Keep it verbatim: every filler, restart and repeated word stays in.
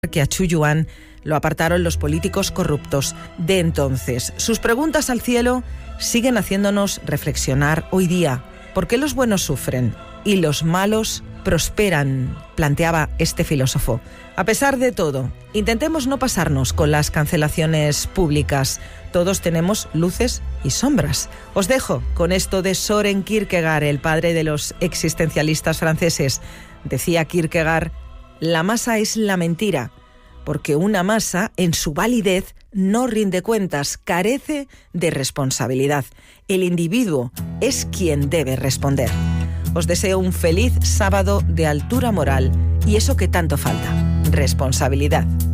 que a Xu Yuan lo apartaron los políticos corruptos de entonces. Sus preguntas al cielo siguen haciéndonos reflexionar hoy día. ¿Por qué los buenos sufren y los malos prosperan?, planteaba este filósofo. A pesar de todo, intentemos no pasarnos con las cancelaciones públicas. Todos tenemos luces y sombras. Os dejo con esto de Søren Kierkegaard, el padre de los existencialistas franceses. Decía Kierkegaard: la masa es la mentira, porque una masa, en su validez, no rinde cuentas, carece de responsabilidad. El individuo es quien debe responder. Os deseo un feliz sábado de altura moral y eso que tanto falta, responsabilidad.